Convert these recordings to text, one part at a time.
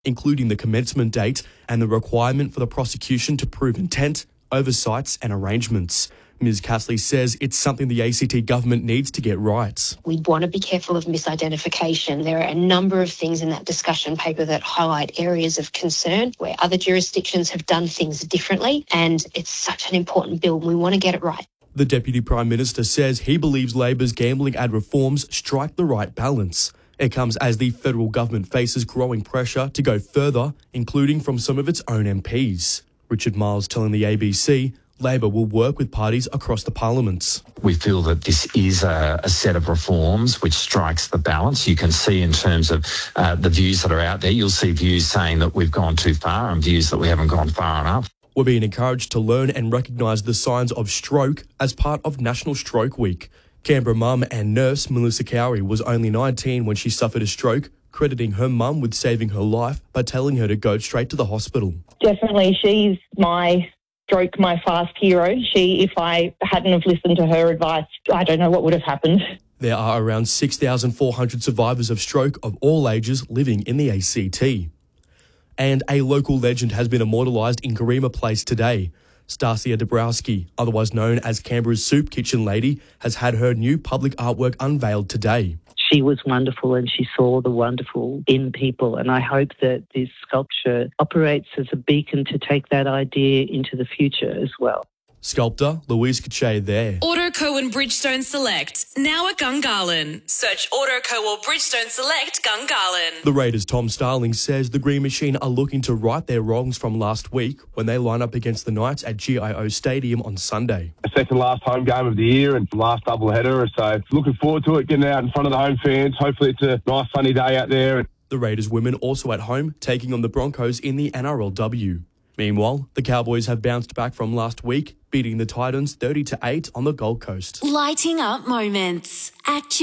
including the commencement date and the requirement for the prosecution to prove intent, oversights and arrangements. Ms Castley says it's something the ACT government needs to get right. We want to be careful of misidentification. There are a number of things in that discussion paper that highlight areas of concern where other jurisdictions have done things differently, and it's such an important bill. We want to get it right. The Deputy Prime Minister says he believes Labor's gambling ad reforms strike the right balance. It comes as the federal government faces growing pressure to go further, including from some of its own MPs. Richard Miles telling the ABC Labor will work with parties across the parliaments. We feel that this is a set of reforms which strikes the balance. You can see in terms of the views that are out there, you'll see views saying that we've gone too far and views that we haven't gone far enough. We're being encouraged to learn and recognise the signs of stroke as part of National Stroke Week. Canberra mum and nurse Melissa Cowrie was only 19 when she suffered a stroke, crediting her mum with saving her life by telling her to go straight to the hospital. Definitely, she's my fast hero. If I hadn't have listened to her advice, I don't know what would have happened. There are around 6,400 survivors of stroke of all ages living in the ACT. And a local legend has been immortalised in Garema Place today. Stasia Dabrowski, otherwise known as Canberra's Soup Kitchen Lady, has had her new public artwork unveiled today. She was wonderful and she saw the wonderful in people, and I hope that this sculpture operates as a beacon to take that idea into the future as well. Sculptor Louise Kache there. Autoco and Bridgestone Select, now at Gungahlin. Search Autoco or Bridgestone Select Gungahlin. The Raiders' Tom Starling says the Green Machine are looking to right their wrongs from last week when they line up against the Knights at GIO Stadium on Sunday. A second last home game of the year and last doubleheader, so looking forward to it, getting out in front of the home fans. Hopefully it's a nice sunny day out there. The Raiders women also at home, taking on the Broncos in the NRLW. Meanwhile, the Cowboys have bounced back from last week, beating the Titans 30-8 on the Gold Coast. Lighting up moments.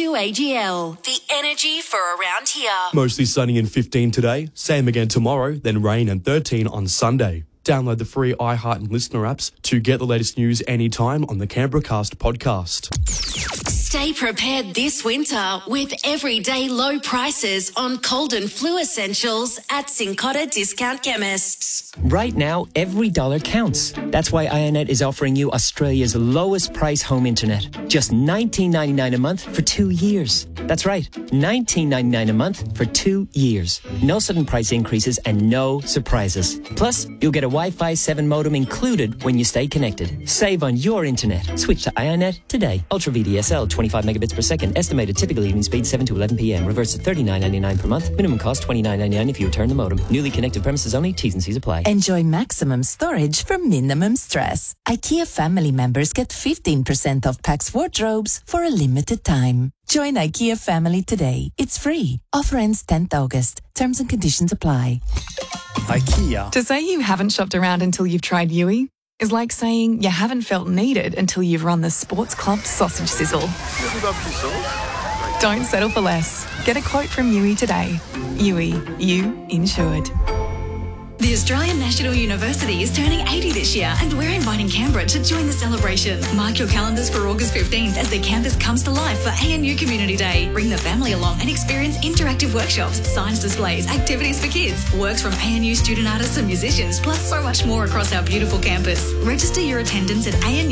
AccuAGL, the energy for around here. Mostly sunny and 15 today, same again tomorrow, then rain and 13 on Sunday. Download the free iHeart and Listener apps to get the latest news anytime on the Canberra Cast podcast. Stay prepared this winter with everyday low prices on cold and flu essentials at Cincotta Discount Chemists. Right now, every dollar counts. That's why Ionet is offering you Australia's lowest price home internet. Just $19.99 a month for 2 years. That's right, $19.99 a month for 2 years. No sudden price increases and no surprises. Plus, you'll get a Wi-Fi 7 modem included when you stay connected. Save on your internet. Switch to Ionet today. Ultra VDSL 25 megabits per second. Estimated typical evening speed 7 to 11 p.m. Reverse to $39.99 per month. Minimum cost $29.99 if you return the modem. Newly connected premises only. T's and C's apply. Enjoy maximum storage for minimum stress. IKEA family members get 15% off Pax wardrobes for a limited time. Join IKEA family today. It's free. Offer ends 10th August. Terms and conditions apply. IKEA. To say you haven't shopped around until you've tried Yui is like saying you haven't felt needed until you've run the Sports Club sausage sizzle. Don't settle for less. Get a quote from Yui today. Yui, you insured. The Australian National University is turning 80 this year, and we're inviting Canberra to join the celebration. Mark your calendars for August 15th as the campus comes to life for ANU Community Day. Bring the family along and experience interactive workshops, science displays, activities for kids, works from ANU student artists and musicians, plus so much more across our beautiful campus. Register your attendance at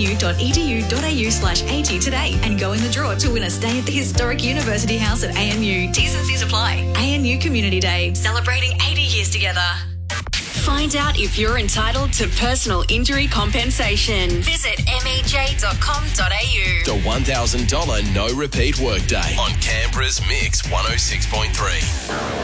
anu.edu.au/AT today and go in the draw to win a stay at the historic University House at ANU. T's and C's apply. ANU Community Day, celebrating 80 years together. Find out if you're entitled to personal injury compensation. Visit mej.com.au. The $1,000 no repeat workday on Canberra's Mix 106.3.